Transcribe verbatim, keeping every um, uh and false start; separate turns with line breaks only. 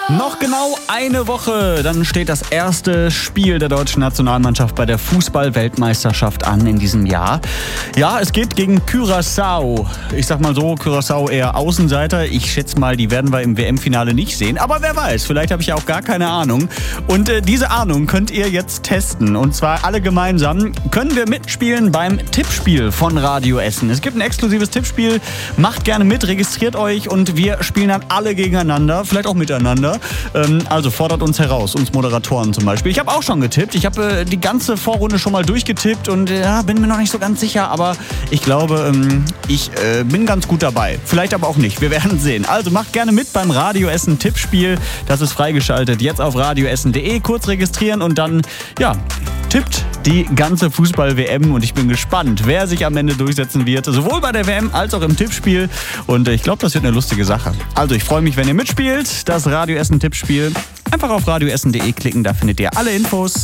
Noch genau eine Woche, dann steht das erste Spiel der deutschen Nationalmannschaft bei der Fußball-Weltmeisterschaft an in diesem Jahr. Ja, es geht gegen Curaçao. Ich sag mal so, Curaçao eher Außenseiter. Ich schätze mal, die werden wir im W M-Finale nicht sehen. Aber wer weiß, vielleicht habe ich ja auch gar keine Ahnung. Und äh, diese Ahnung könnt ihr jetzt testen. Und zwar alle gemeinsam können wir mitspielen beim Tippspiel von Radio Essen. Es gibt ein exklusives Tippspiel. Macht gerne mit, registriert euch und wir spielen dann alle gegeneinander, vielleicht auch miteinander. Also fordert uns heraus, uns Moderatoren zum Beispiel. Ich habe auch schon getippt. Ich habe äh, die ganze Vorrunde schon mal durchgetippt und ja, bin mir noch nicht so ganz sicher, aber ich glaube, ähm, ich äh, bin ganz gut dabei. Vielleicht aber auch nicht. Wir werden sehen. Also macht gerne mit beim Radio Essen Tippspiel. Das ist freigeschaltet. Jetzt auf radioessen punkt de kurz registrieren und dann, ja, tippt die ganze Fußball-W M und ich bin gespannt, wer sich am Ende durchsetzen wird, sowohl bei der W M als auch im Tippspiel und ich glaube, das wird eine lustige Sache. Also ich freue mich, wenn ihr mitspielt, das Radio Essen Tippspiel. Einfach auf radioessen punkt de klicken, da findet ihr alle Infos.